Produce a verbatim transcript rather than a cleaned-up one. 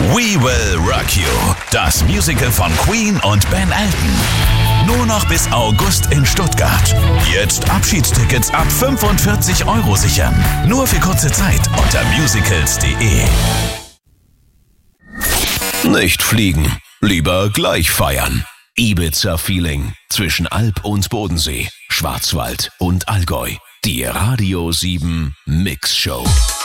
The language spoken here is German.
We Will Rock You, das Musical von Queen und Ben Elton. Nur noch bis August in Stuttgart. Jetzt Abschiedstickets ab fünfundvierzig Euro sichern. Nur für kurze Zeit unter musicals punkt de. Nicht fliegen, lieber gleich feiern. Ibiza-Feeling zwischen Alp und Bodensee, Schwarzwald und Allgäu. Die Radio sieben Mix Show.